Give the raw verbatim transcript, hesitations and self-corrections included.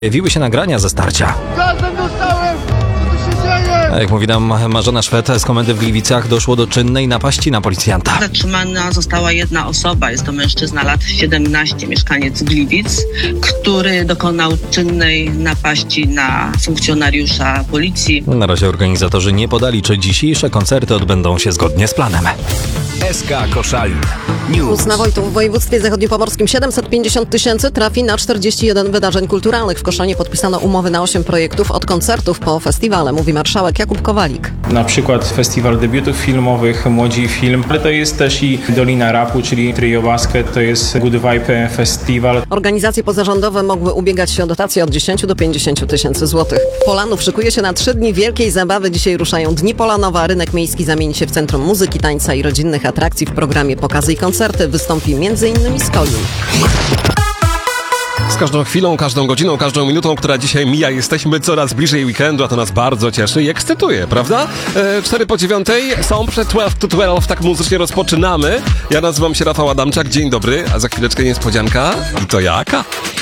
Pojawiły się nagrania ze starcia. Gazem dostałem! Co tu się dzieje? A jak mówi nam Marzena Szwed z komendy w Gliwicach, doszło do czynnej napaści na policjanta. Zatrzymana została jedna osoba, jest to mężczyzna lat siedemnaście, mieszkaniec Gliwic, który dokonał czynnej napaści na funkcjonariusza policji. Na razie organizatorzy nie podali, czy dzisiejsze koncerty odbędą się zgodnie z planem. S K Koszalin News. Na Wojtów w województwie zachodniopomorskim siedemset pięćdziesiąt tysięcy trafi na czterdzieści jeden wydarzeń kulturalnych. W Koszalinie podpisano umowy na osiem projektów, od koncertów po festiwale, mówi marszałek Jakub Kowalik. Na przykład Festiwal Debiutów Filmowych, Młodzi Film, ale to jest też i Dolina Rapu, czyli Trio Basket, to jest Good Vibe Festiwal. Organizacje pozarządowe mogły ubiegać się o dotacje od dziesięć do pięćdziesięciu tysięcy złotych. Polanów szykuje się na trzy dni wielkiej zabawy. Dzisiaj ruszają Dni Polanowe, a rynek miejski zamieni się w centrum muzyki, tańca i rodzinnych atrakcji. W programie Pokazy i koncerty wystąpi między innymi Skolim. Z każdą chwilą, każdą godziną, każdą minutą, która dzisiaj mija, jesteśmy coraz bliżej weekendu, a to nas bardzo cieszy i ekscytuje, prawda? E, cztery po dziewiątej, są przed dwanaście to dwanaście, tak muzycznie rozpoczynamy. Ja nazywam się Rafał Adamczak, dzień dobry, a za chwileczkę niespodzianka i to jaka?